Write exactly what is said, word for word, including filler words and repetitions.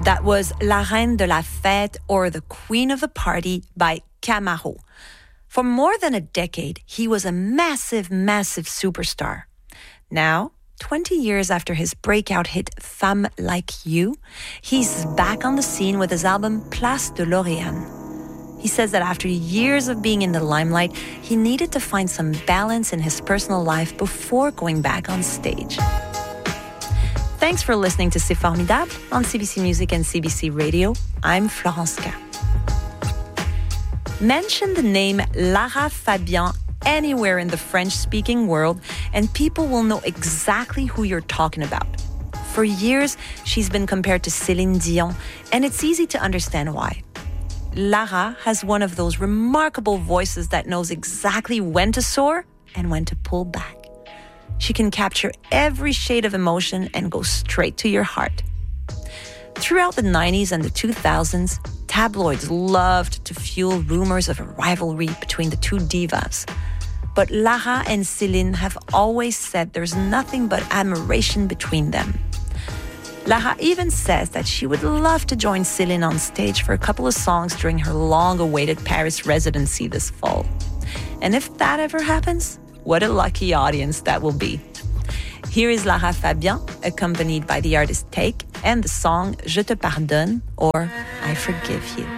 That was La Reine de la Fête, or the Queen of the Party, by Camaro. For more than a decade, he was a massive, massive superstar. Now, twenty years after his breakout hit Femme Like You, he's back on the scene with his album Place de Lorraine. He says that after years of being in the limelight, he needed to find some balance in his personal life before going back on stage. Thanks for listening to C'est Formidable on C B C Music and C B C Radio. I'm Florence K. Mention the name Lara Fabian anywhere in the French-speaking world, and people will know exactly who you're talking about. For years, she's been compared to Céline Dion, and it's easy to understand why. Lara has one of those remarkable voices that knows exactly when to soar and when to pull back. She can capture every shade of emotion and go straight to your heart. Throughout the nineties and the two thousands, tabloids loved to fuel rumors of a rivalry between the two divas. But Lara and Céline have always said there's nothing but admiration between them. Lara even says that she would love to join Céline on stage for a couple of songs during her long-awaited Paris residency this fall. And if that ever happens, what a lucky audience that will be. Here is Lara Fabian, accompanied by the artist Take, and the song Je te pardonne, or I forgive you.